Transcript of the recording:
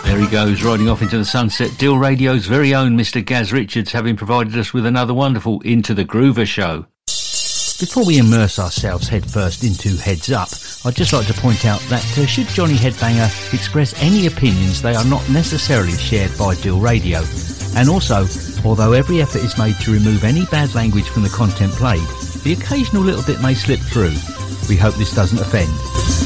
There he goes, riding off into the sunset. Dill Radio's very own Mr. Gaz Richards, having provided us with another wonderful Into the Groover show. Before we immerse ourselves headfirst into Heads Up, I'd just like to point out that should Johnny Headbanger express any opinions, they are not necessarily shared by Dill Radio. And also, although every effort is made to remove any bad language from the content played, the occasional little bit may slip through. We hope this doesn't offend.